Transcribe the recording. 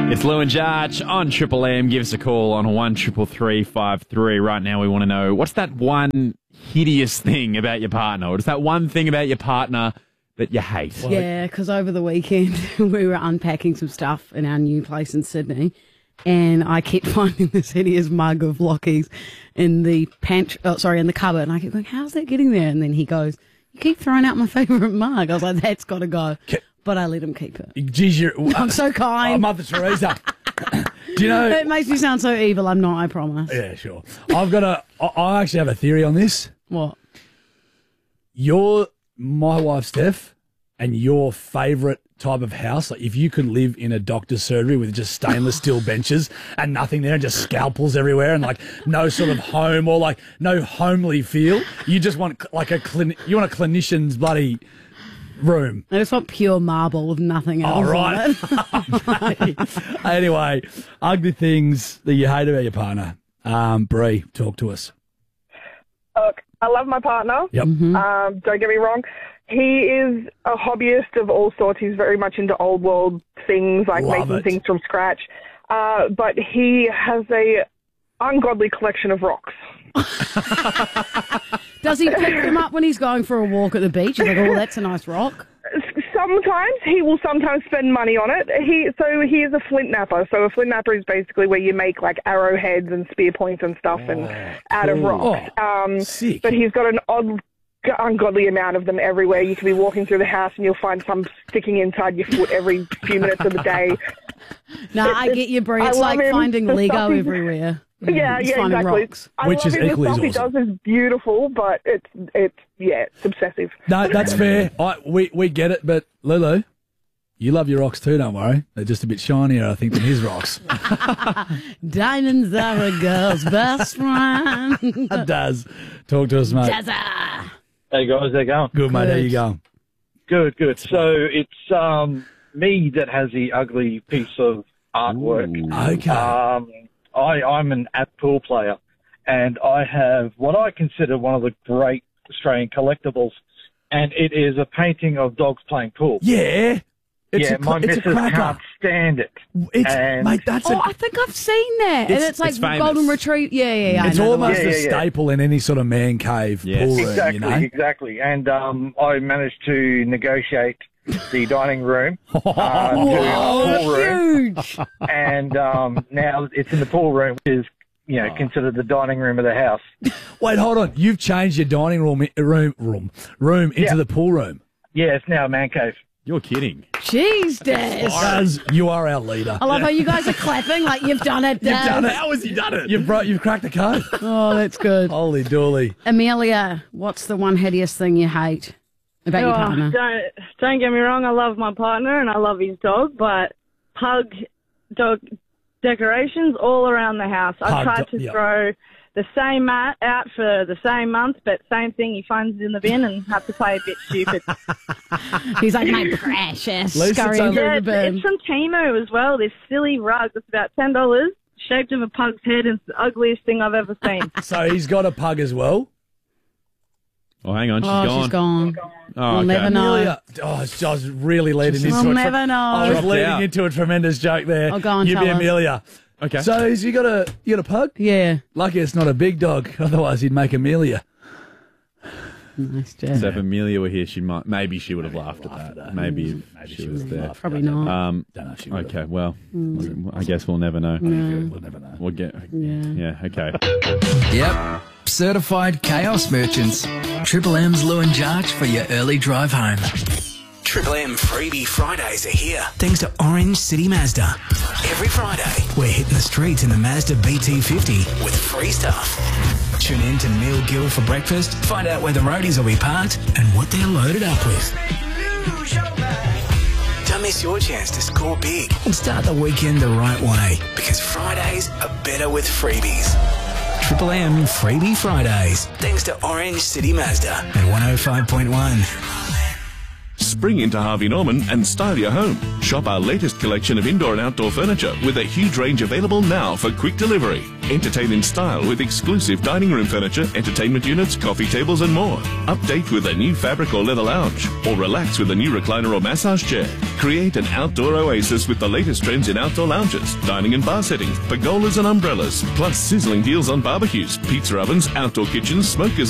It's Lou and Jarch on Triple M. Give us a call on 133353. Right now we want to know, what's that one hideous thing about your partner? Or is that one thing about your partner that you hate? Yeah, because over the weekend we were unpacking some stuff in our new place in Sydney, and I kept finding this hideous mug of Lockie's in the in the cupboard, and I kept going, how's that getting there? And then he goes, you keep throwing out my favourite mug. I was like, that's got to go. But I let him keep it. Geez, I'm so kind. Mother Teresa. Do you know? It makes me sound so evil. I'm not, I promise. Yeah, sure. I actually have a theory on this. What? You're my wife, Steph, and your favourite type of house, like if you could live in a doctor's surgery with just stainless steel benches and nothing there and just scalpels everywhere and like no sort of home or like no homely feel, you just want like a clinician's bloody room. I just want pure marble with nothing else. All right. Anyway, ugly things that you hate about your partner. Bree, talk to us. Look, I love my partner. Yep. Don't get me wrong. He is a hobbyist of all sorts. He's very much into old world things, like making things from scratch. But he has a ungodly collection of rocks. Does he pick them up when he's going for a walk at the beach? He's like, oh, that's a nice rock. Sometimes he will spend money on it. He is a flint napper. So a flint napper is basically where you make like arrowheads and spear points and stuff out of rocks. Sick. But he's got an ungodly amount of them everywhere. You can be walking through the house and you'll find some sticking inside your foot every few minutes of the day. No, I get you, Brie. It's like finding Lego everywhere. Yeah, exactly. Rocks. Which is equally awesome. The stuff he does is beautiful, but it's obsessive. No, that's fair. We get it, but Lulu, you love your rocks too, don't worry. They're just a bit shinier, I think, than his rocks. Diamonds are a girl's best friend. It does. Talk to us, mate. Jazza. Hey guys, how you going? Good, mate. How you going? Good. So it's me that has the ugly piece of artwork. Okay. I'm an app pool player, and I have what I consider one of the great Australian collectibles, and it is a painting of dogs playing pool. Yeah. My missus can't stand it. Mate, I think I've seen that. And it's like famous. golden retrieve. Yeah. It's almost a Yeah. staple in any sort of man cave pool room, Exactly. And I managed to negotiate the dining room to a pool room. Huge. And now it's in the pool room, which is considered the dining room of the house. Wait, hold on. You've changed your dining room into the pool room. Yeah, it's now a man cave. You're kidding. Jeez, Des. Daz, you are our leader. I love how you guys are clapping like you've done it, Des. How has he done it? You've cracked the code. Oh, that's good. Holy dooly. Amelia, what's the one hideous thing you hate about your partner? Don't get me wrong, I love my partner and I love his dog, but dog decorations all around the house. I tried to throw the same mat out for the same month, but same thing, he finds it in the bin and have to play a bit stupid. He's like, my precious. It's Scurrying through the bin. It's from Temu as well, this silly rug that's about $10, shaped of a pug's head, and it's the ugliest thing I've ever seen. So he's got a pug as well? Oh, hang on, she's gone. Oh, We'll never know. Amelia, I was really leading into it. We'll never know. I was leading into a tremendous joke there. Oh, go on, You tell be us. Amelia. Okay. So you got a pug? Yeah. Lucky it's not a big dog, otherwise he'd make Amelia. Nice, Jess. So if Amelia were here, maybe she would have laughed at that. Maybe she was there. Probably not. Don't know if she would have. Okay, well, I guess we'll never know. We'll never know. We'll get. Yeah. Okay. Yep. Certified chaos merchants. Triple M's Lou and Jarch for your early drive home. Triple M Freebie Fridays are here, thanks to Orange City Mazda. Every Friday, we're hitting the streets in the Mazda BT50 with free stuff. Tune in to Neil Gill for breakfast, find out where the roadies will be parked and what they're loaded up with. Don't miss your chance to score big and start the weekend the right way, because Fridays are better with freebies. Triple M Freebie Fridays, thanks to Orange City Mazda and 105.1. spring into Harvey Norman and style your home. Shop our latest collection of indoor and outdoor furniture with a huge range available now for quick delivery. Entertain in style with exclusive dining room furniture, entertainment units, coffee tables and more. Update with a new fabric or leather lounge, or relax with a new recliner or massage chair. Create an outdoor oasis with the latest trends in outdoor lounges, dining and bar settings, pergolas and umbrellas, plus sizzling deals on barbecues, pizza ovens, outdoor kitchens, smokers